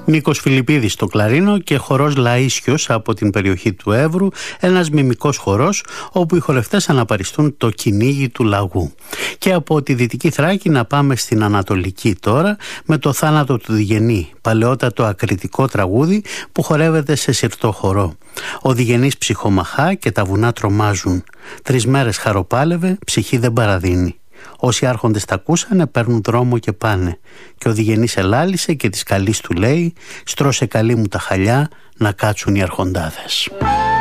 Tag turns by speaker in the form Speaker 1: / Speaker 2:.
Speaker 1: Νίκος Φιλιππίδης στο κλαρίνο και χορός Λαΐσιος από την περιοχή του Εύρου, ένας μιμικός χορός όπου οι χορευτές αναπαριστούν το κυνήγι του λαγού. Και από τη Δυτική Θράκη να πάμε στην Ανατολική τώρα με το Θάνατο του Διγενή, παλαιότατο ακριτικό τραγούδι που χορεύεται σε συρτό χορό. Ο Διγενής ψυχομαχά και τα βουνά τρομάζουν. 3 μέρες χαροπάλευε, ψυχή δεν παραδίνει. Όσοι άρχοντες τα ακούσανε παίρνουν δρόμο και πάνε. Και ο Διγενής ελάλησε και της καλής του λέει: στρώσε καλή μου τα χαλιά να κάτσουν οι αρχοντάδες.